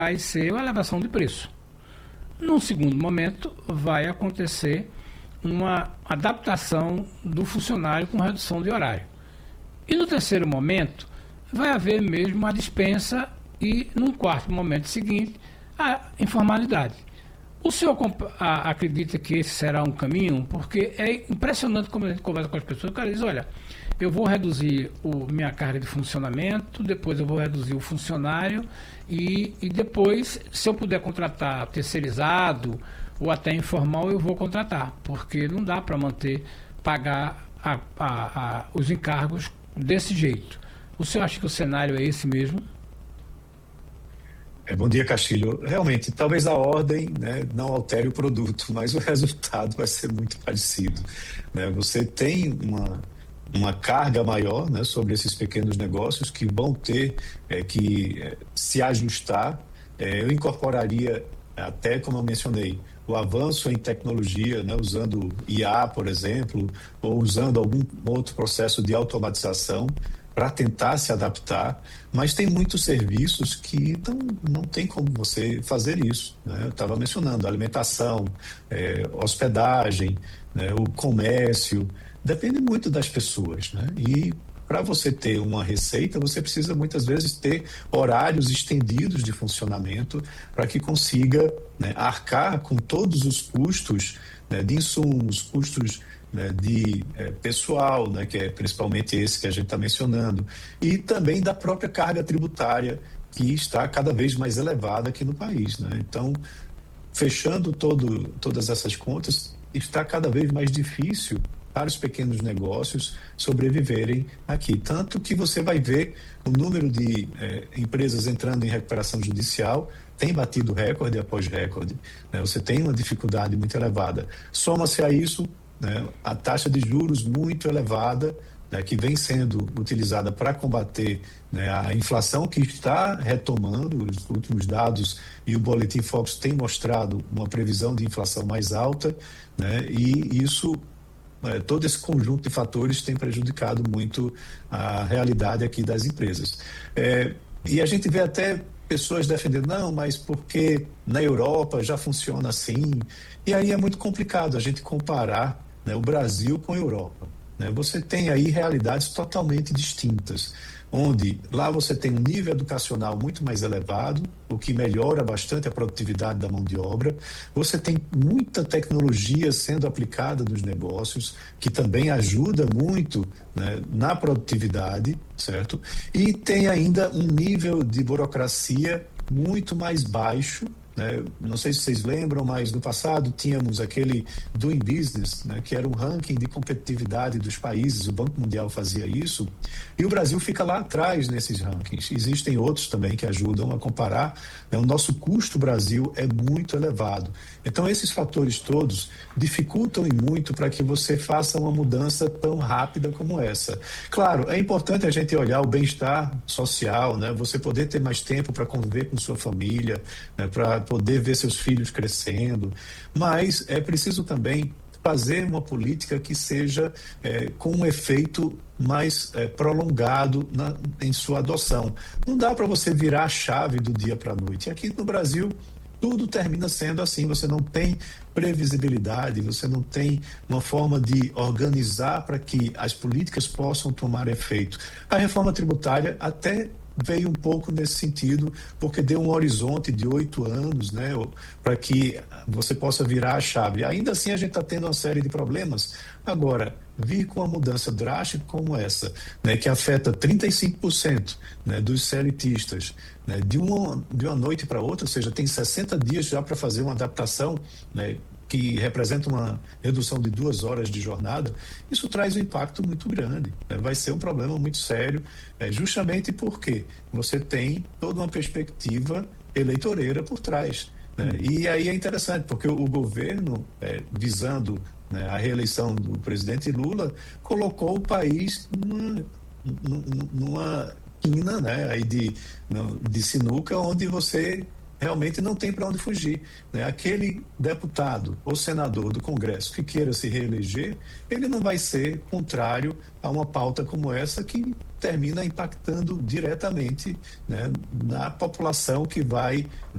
vai ser uma elevação de preço. Num segundo momento, vai acontecer uma adaptação do funcionário com redução de horário. E no terceiro momento, vai haver mesmo uma dispensa e, num quarto momento seguinte, a informalidade. O senhor acredita que esse será um caminho? Porque é impressionante como a gente conversa com as pessoas. O cara diz, olha, eu vou reduzir minha carga de funcionamento, depois eu vou reduzir o funcionário e depois, se eu puder contratar terceirizado ou até informal, eu vou contratar, porque não dá para pagar os encargos desse jeito. O senhor acha que o cenário é esse mesmo? Bom dia, Castilho. Realmente, talvez a ordem, né, não altere o produto, mas o resultado vai ser muito parecido, né? Você tem uma carga maior, né, sobre esses pequenos negócios que vão ter que se ajustar. Eu incorporaria, até como eu mencionei, o avanço em tecnologia, né, usando IA, por exemplo, ou usando algum outro processo de automatização para tentar se adaptar, mas tem muitos serviços que não tem como você fazer isso, né? Eu estava mencionando alimentação, hospedagem, né, o comércio, depende muito das pessoas, né? E para você ter uma receita, você precisa muitas vezes ter horários estendidos de funcionamento para que consiga, né, arcar com todos os custos, né, de insumos, custos, né, de pessoal, né, que é principalmente esse que a gente está mencionando, e também da própria carga tributária que está cada vez mais elevada aqui no país, né? Então, fechando todas essas contas, está cada vez mais difícil para os pequenos negócios sobreviverem aqui. Tanto que você vai ver o número de empresas entrando em recuperação judicial tem batido recorde após recorde, né? Você tem uma dificuldade muito elevada. Soma-se a isso, né, a taxa de juros muito elevada, né, que vem sendo utilizada para combater, né, a inflação que está retomando. Os últimos dados e o Boletim Focus tem mostrado uma previsão de inflação mais alta, né, e isso, todo esse conjunto de fatores tem prejudicado muito a realidade aqui das empresas. E a gente vê até pessoas defendendo, não, mas porque na Europa já funciona assim, e aí é muito complicado a gente comparar, né, o Brasil com a Europa, né? Você tem aí realidades totalmente distintas, onde lá você tem um nível educacional muito mais elevado, o que melhora bastante a produtividade da mão de obra. Você tem muita tecnologia sendo aplicada nos negócios, que também ajuda muito, né, na produtividade, certo? E tem ainda um nível de burocracia muito mais baixo, né? Não sei se vocês lembram, mas no passado tínhamos aquele Doing Business, né, que era um ranking de competitividade dos países, o Banco Mundial fazia isso, e o Brasil fica lá atrás nesses rankings. Existem outros também que ajudam a comparar, né? O nosso custo Brasil é muito elevado. Então esses fatores todos dificultam e muito para que você faça uma mudança tão rápida como essa. Claro, é importante a gente olhar o bem-estar social, né? Você poder ter mais tempo para conviver com sua família, né, para poder ver seus filhos crescendo, mas é preciso também fazer uma política que seja com um efeito mais prolongado em sua adoção. Não dá para você virar a chave do dia para a noite. Aqui no Brasil, tudo termina sendo assim, você não tem previsibilidade, você não tem uma forma de organizar para que as políticas possam tomar efeito. A reforma tributária até veio um pouco nesse sentido, porque deu um horizonte de 8 anos, né, para que você possa virar a chave. Ainda assim, a gente está tendo uma série de problemas. Agora, vir com uma mudança drástica como essa, né, que afeta 35%, né, dos CLTistas, né, de uma noite para outra, ou seja, tem 60 dias já para fazer uma adaptação, né, que representa uma redução de 2 horas de jornada, isso traz um impacto muito grande, né? Vai ser um problema muito sério, justamente porque você tem toda uma perspectiva eleitoreira por trás, né? E aí é interessante, porque o governo, visando, né, a reeleição do presidente Lula, colocou o país numa quina, né, aí de sinuca, onde você realmente não tem para onde fugir, né? Aquele deputado ou senador do Congresso que queira se reeleger, ele não vai ser contrário a uma pauta como essa, que termina impactando diretamente, né, na população que vai